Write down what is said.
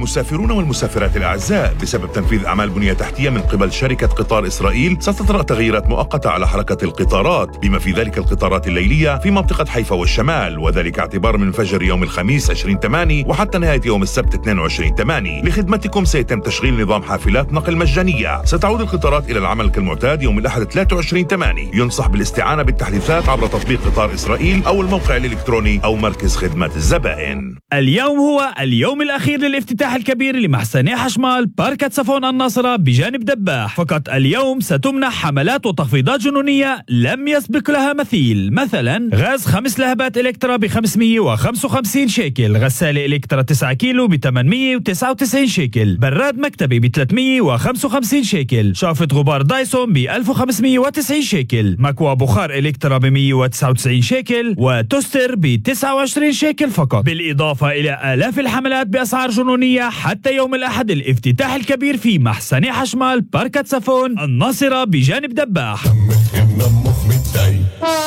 المسافرون والمسافرات الأعزاء، بسبب تنفيذ أعمال بنية تحتية من قبل شركة قطار إسرائيل ستطرأ تغييرات مؤقتة على حركة القطارات، بما في ذلك القطارات الليلية في منطقة حيفا والشمال، وذلك اعتبار من فجر يوم الخميس 20/8 وحتى نهاية يوم السبت 22/8. لخدمتكم سيتم تشغيل نظام حافلات نقل مجانية. ستعود القطارات إلى العمل كالمعتاد يوم الأحد 23/8. ينصح بالاستعانة بالتحديثات عبر تطبيق قطار إسرائيل أو الموقع الإلكتروني أو مركز خدمة الزبائن. اليوم هو اليوم الأخير للافتتاح الكبير لمحسني حشمال باركة صفون الناصرة بجانب دباح. فقط اليوم ستمنح حملات وتخفيضات جنونية لم يسبق لها مثيل، مثلا غاز 5 لهبات إلكترا ب 555 شيكل، غسالة إلكترا 9 كيلو ب 899 شيكل، براد مكتبي ب 355 شيكل، شافة غبار دايسون ب 1590 شيكل، مكوى بخار إلكترا ب 199 شيكل، وتوستر ب 29 شيكل فقط، بالإضافة إلى آلاف الحملات بأسعار جنونية حتى يوم الأحد الافتتاح الكبير في محسني حشمال باركة صفون الناصرة بجانب دباح.